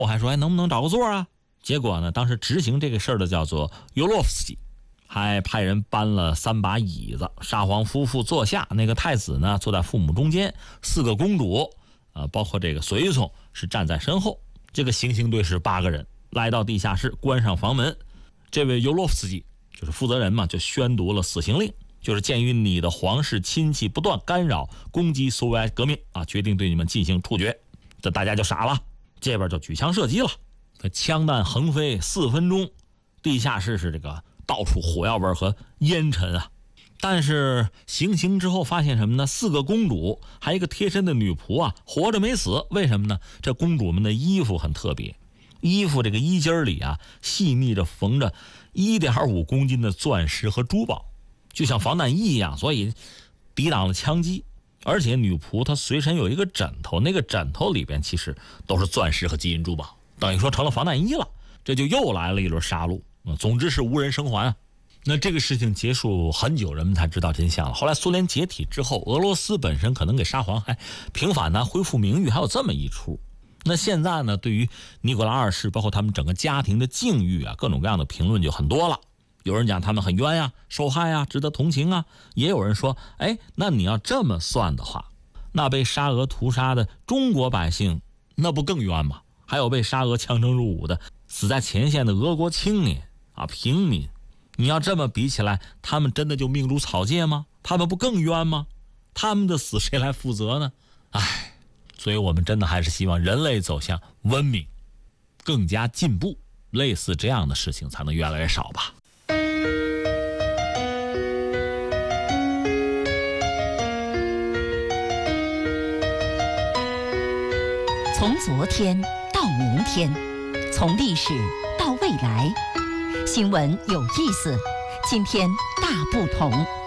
我还说能不能找个座啊？结果呢，当时执行这个事儿的叫做尤洛夫斯基，还派人搬了3把椅子，沙皇夫妇坐下，那个太子呢坐在父母中间，4个公主包括这个随从是站在身后。这个行刑队是8个人，来到地下室，关上房门。这位尤洛夫斯基就是负责人嘛，就宣读了死刑令，就是鉴于你的皇室亲戚不断干扰攻击苏维埃革命决定对你们进行处决。这大家就傻了，这边就举枪射击了，枪弹横飞4分钟，地下室是这个到处火药味和烟尘啊。但是行刑之后发现什么呢？4个公主还有一个贴身的女仆活着没死。为什么呢？这公主们的衣服很特别，衣服这个衣襟里细密着缝着1.5公斤的钻石和珠宝，就像防弹衣一样，所以抵挡了枪击。而且女仆她随身有一个枕头，那个枕头里边其实都是钻石和金银珠宝，等于说成了防弹衣了。这就又来了一轮杀戮，总之是无人生还。那这个事情结束很久，人们才知道真相了。后来苏联解体之后，俄罗斯本身可能给沙皇还平反恢复名誉，还有这么一出。那现在呢，对于尼古拉2世包括他们整个家庭的境遇各种各样的评论就很多了。有人讲他们很冤呀，受害呀，值得同情啊。也有人说，那你要这么算的话，那被沙俄屠杀的中国百姓那不更冤吗？还有被沙俄强征入伍的死在前线的俄国青年平民，你要这么比起来，他们真的就命如草芥吗？他们不更冤吗？他们的死谁来负责呢？所以我们真的还是希望人类走向文明，更加进步，类似这样的事情才能越来越少吧。 从昨天到明天，从历史到未来，新闻有意思，今天大不同。